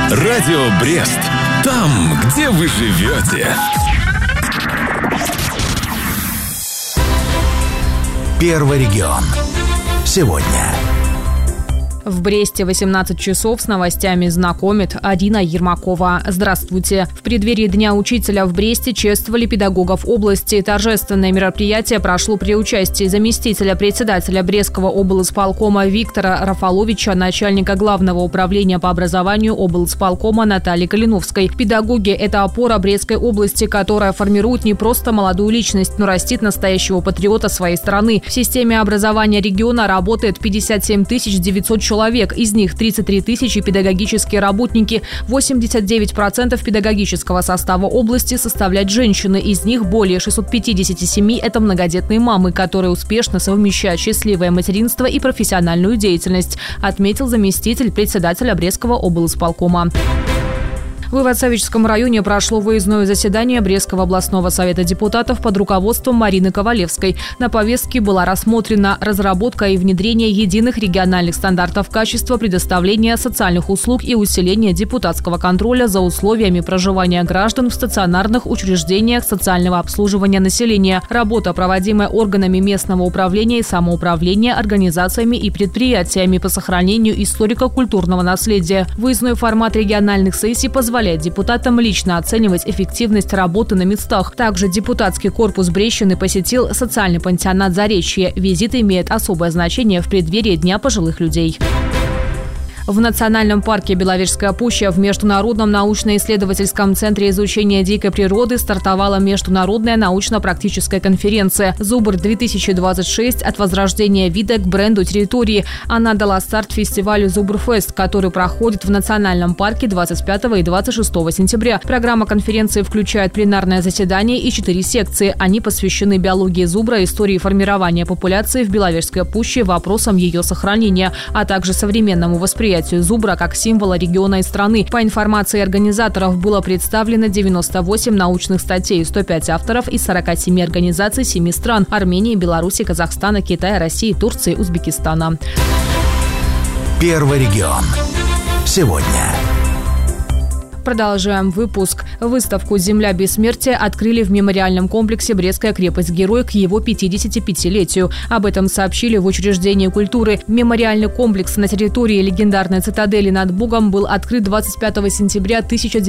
Радио Брест. Там, где вы живете. Первый регион. Сегодня. В Бресте 18 часов с новостями знакомит Арина Ермакова. Здравствуйте. В преддверии Дня учителя в Бресте чествовали педагогов области. Торжественное мероприятие прошло при участии заместителя председателя Брестского облисполкома Виктора Рафаловича, начальника главного управления по образованию облисполкома Натальи Калиновской. Педагоги – это опора Брестской области, которая формирует не просто молодую личность, но растит настоящего патриота своей страны. В системе образования региона работает 57 900 человек. Из них 33 тысячи педагогические работники. 89% педагогического состава области составляют женщины. Из них более 657 – это многодетные мамы, которые успешно совмещают счастливое материнство и профессиональную деятельность, отметил заместитель председателя Брестского облисполкома. В Ивацевичском районе прошло выездное заседание Брестского областного совета депутатов под руководством Марины Ковалевской. На повестке была рассмотрена разработка и внедрение единых региональных стандартов качества предоставления социальных услуг и усиление депутатского контроля за условиями проживания граждан в стационарных учреждениях социального обслуживания населения. Работа, проводимая органами местного управления и самоуправления, организациями и предприятиями по сохранению историко-культурного наследия. Выездной формат региональных сессий позволяет депутатам лично оценивать эффективность работы на местах. Также депутатский корпус Брещины посетил социальный пансионат «Заречье». Визит имеет особое значение в преддверии Дня пожилых людей. В Национальном парке Беловежская пуща в Международном научно-исследовательском центре изучения дикой природы стартовала международная научно-практическая конференция «Зубр-2026. От возрождения вида к бренду территории». Она дала старт фестивалю «Зубр-фест», который проходит в Национальном парке 25 и 26 сентября. Программа конференции включает пленарное заседание и 4 секции. Они посвящены биологии зубра, истории формирования популяции в Беловежской пуще, вопросам ее сохранения, а также современному восприятию зубра как символа региона и страны. По информации организаторов, было представлено 98 научных статей, 105 авторов из 47 организаций 7 стран – Армении, Беларуси, Казахстана, Китая, России, Турции, Узбекистана. Первый регион. Сегодня. Продолжаем выпуск. Выставку «Земля бессмертия» открыли в мемориальном комплексе «Брестская крепость-герой» к его 55-летию. Об этом сообщили в учреждении культуры. Мемориальный комплекс на территории легендарной цитадели над Бугом был открыт 25 сентября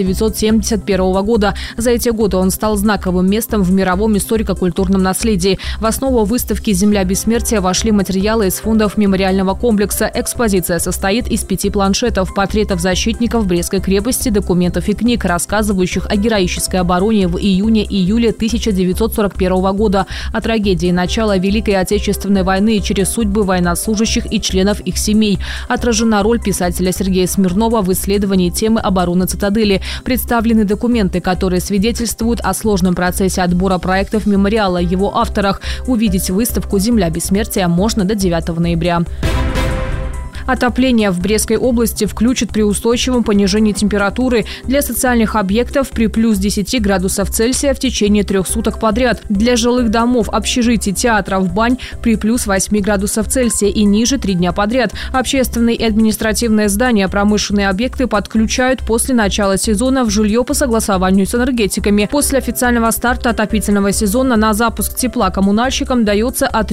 1971 года. За эти годы он стал знаковым местом в мировом историко-культурном наследии. В основу выставки «Земля бессмертия» вошли материалы из фондов мемориального комплекса. Экспозиция состоит из 5 планшетов, портретов защитников Брестской крепости, документов и книг, рассказывающих о героической обороне в июне-июле 1941 года, о трагедии начала Великой Отечественной войны через судьбы военнослужащих и членов их семей. Отражена роль писателя Сергея Смирнова в исследовании темы обороны цитадели. Представлены документы, которые свидетельствуют о сложном процессе отбора проектов мемориала, его авторах. Увидеть выставку «Земля бессмертия» можно до 9 ноября. Отопление в Брестской области включит при устойчивом понижении температуры для социальных объектов при плюс 10 градусов Цельсия в течение 3 суток подряд. Для жилых домов, общежитий, театров, бань при плюс 8 градусов Цельсия и ниже 3 дня подряд. Общественные и административные здания, промышленные объекты подключают после начала сезона в жилье по согласованию с энергетиками. После официального старта отопительного сезона на запуск тепла коммунальщикам дается от